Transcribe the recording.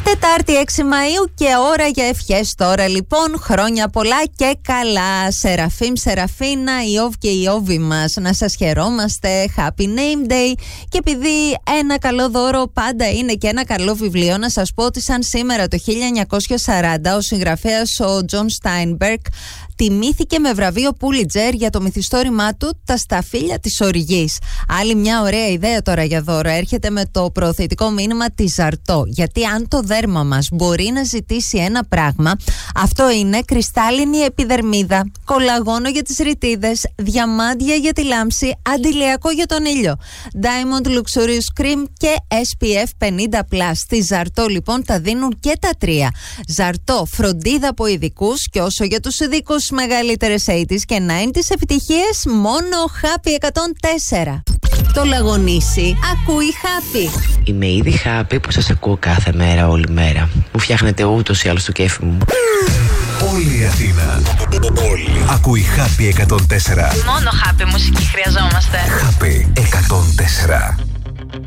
Τετάρτη 6 Μαΐου και ώρα για ευχές τώρα λοιπόν. Χρόνια πολλά και καλά. Σεραφείμ, Σεραφίνα, Ιώβ και Ιώβη μας. Να σας χαιρόμαστε. Happy Name Day. Και επειδή ένα καλό δώρο πάντα είναι και ένα καλό βιβλίο, να σας πω ότι σαν σήμερα το 1940 ο συγγραφέας ο Τζον Στάινμπεργκ τιμήθηκε με βραβείο Πούλιτζερ για το μυθιστόρημά του «Τα σταφύλια της οργής». Άλλη μια ωραία ιδέα τώρα για δώρο έρχεται με το προωθητικό μήνυμα της Ζαρτό. Γιατί αν το δέρμα μας μπορεί να ζητήσει ένα πράγμα, αυτό είναι κρυστάλλινη επιδερμίδα, κολαγόνο για τις ρητίδες, διαμάντια για τη λάμψη, αντιλιακό για τον ήλιο, Diamond Luxurious Cream και SPF 50+. Στη Ζαρτό λοιπόν τα δίνουν και τα τρία. Ζαρτό, φροντίδα από ειδικούς, και όσο για τους ειδικούς μεγαλύτερες 80s και 90s επιτυχίες, μόνο Happy 104. Το Λαγονίσι ακούει Happy. Είμαι ήδη Happy που σας ακούω κάθε μέρα, όλη μέρα. Μου φτιάχνετε ούτως ή άλλως το κέφι μου. Όλη η Αθήνα. Όλη. Ακούει Happy 104. Μόνο Happy μουσική χρειαζόμαστε. Happy 104.